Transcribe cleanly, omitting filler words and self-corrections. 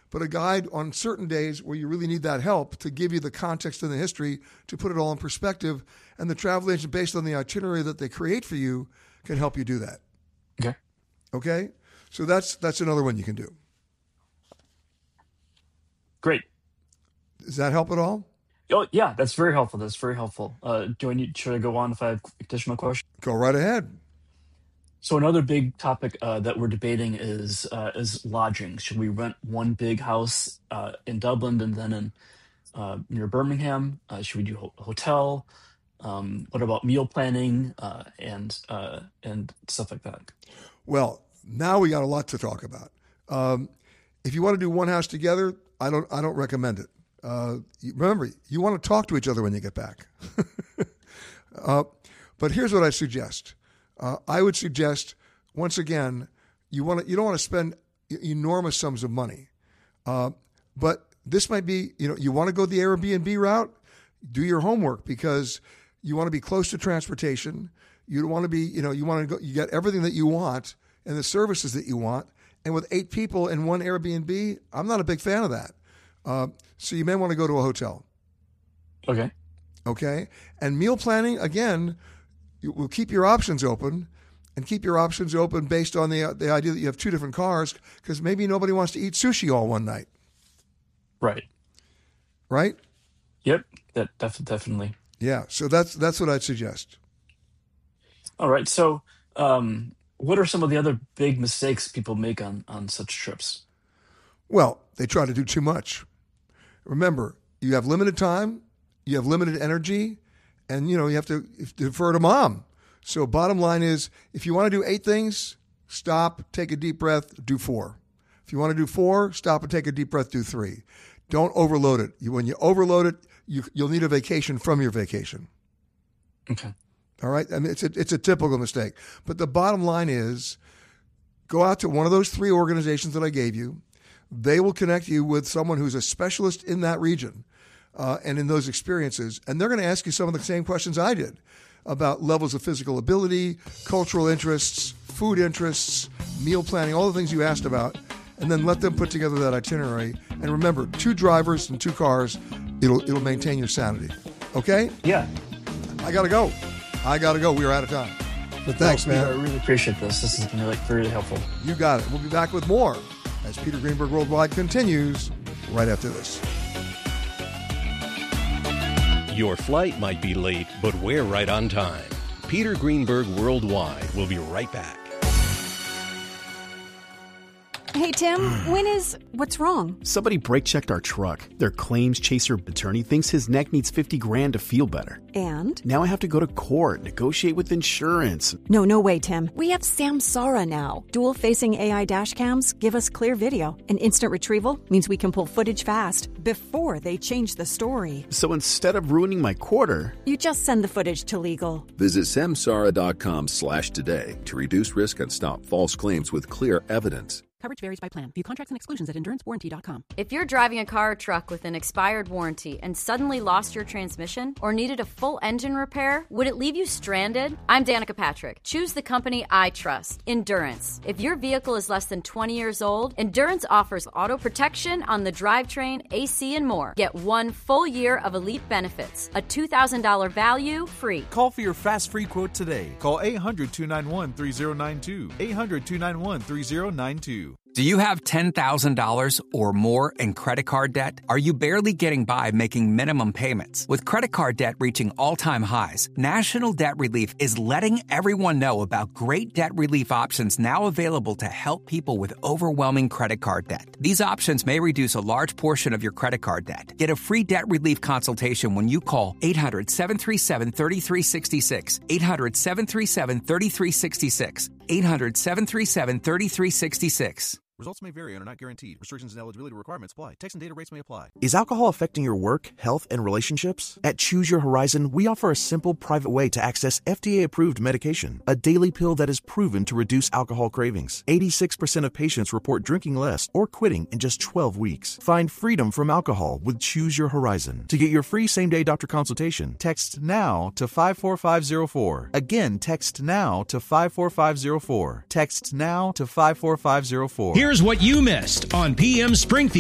but a guide on certain days where you really need that help to give you the context and the history to put it all in perspective. And the travel agent, based on the itinerary that they create for you, can help you do that. Okay. Okay? So that's another one you can do. Great. Does that help at all? Oh, yeah, that's very helpful. That's very helpful. Should I go on if I have additional questions? Go right ahead. So another big topic that we're debating is lodging. Should we rent one big house in Dublin and then in near Birmingham? Should we do a hotel? What about meal planning and stuff like that? Well, now we got a lot to talk about. If you want to do one house together, I don't recommend it. Remember, you want to talk to each other when you get back. But here's what I suggest. I would suggest, once again, you don't want to spend enormous sums of money. But this might be, you want to go the Airbnb route, do your homework, because you want to be close to transportation. You don't want to be, you want to go, you get everything that you want and the services that you want. And with 8 people in one Airbnb, I'm not a big fan of that. So you may want to go to a hotel. Okay. Okay. And meal planning, again, we'll keep your options open, and keep your options open based on the idea that you have 2 different cars, because maybe nobody wants to eat sushi all one night. Right. Right? Yep. That definitely. Yeah. So that's what I'd suggest. All right. So what are some of the other big mistakes people make on such trips? Well, they try to do too much. Remember, you have limited time, you have limited energy, and you have to defer to mom. So bottom line is, if you want to do 8 things, stop, take a deep breath, do 4. If you want to do 4, stop and take a deep breath, do 3. Don't overload it. When you overload it, you'll need a vacation from your vacation. Okay. All right? I mean, it's a typical mistake. But the bottom line is, go out to one of those 3 organizations that I gave you. They will connect you with someone who's a specialist in that region and in those experiences. And they're going to ask you some of the same questions I did about levels of physical ability, cultural interests, food interests, meal planning, all the things you asked about. And then let them put together that itinerary. And remember, 2 drivers and 2 cars, it'll maintain your sanity. Okay? Yeah. I got to go. We are out of time. But thanks, man. I really appreciate this. This has been very helpful. You got it. We'll be back with more as Peter Greenberg Worldwide continues right after this. Your flight might be late, but we're right on time. Peter Greenberg Worldwide will be right back. Hey, Tim, what's wrong? Somebody brake checked our truck. Their claims chaser attorney thinks his neck needs $50,000 to feel better. And? Now I have to go to court, negotiate with insurance. No way, Tim. We have Samsara now. Dual-facing AI dash cams give us clear video. And instant retrieval means we can pull footage fast before they change the story. So instead of ruining my quarter, you just send the footage to legal. Visit samsara.com/today to reduce risk and stop false claims with clear evidence. Coverage varies by plan. View contracts and exclusions at endurancewarranty.com. If you're driving a car or truck with an expired warranty and suddenly lost your transmission or needed a full engine repair, would it leave you stranded? I'm Danica Patrick. Choose the company I trust, Endurance. If your vehicle is less than 20 years old, Endurance offers auto protection on the drivetrain, AC, and more. Get 1 full year of elite benefits, a $2,000 value free. Call for your fast free quote today. Call 800-291-3092. 800-291-3092. Do you have $10,000 or more in credit card debt? Are you barely getting by making minimum payments? With credit card debt reaching all-time highs, National Debt Relief is letting everyone know about great debt relief options now available to help people with overwhelming credit card debt. These options may reduce a large portion of your credit card debt. Get a free debt relief consultation when you call 800-737-3366, 800-737-3366, 800-737-3366. Results may vary and are not guaranteed. Restrictions and eligibility requirements apply. Text and data rates may apply. Is alcohol affecting your work, health, and relationships? At Choose Your Horizon, we offer a simple, private way to access FDA-approved medication, a daily pill that is proven to reduce alcohol cravings. 86% of patients report drinking less or quitting in just 12 weeks. Find freedom from alcohol with Choose Your Horizon. To get your free same-day doctor consultation, text NOW to 54504. Again, text NOW to 54504. Text NOW to 54504. Here's what you missed on PM Springfield.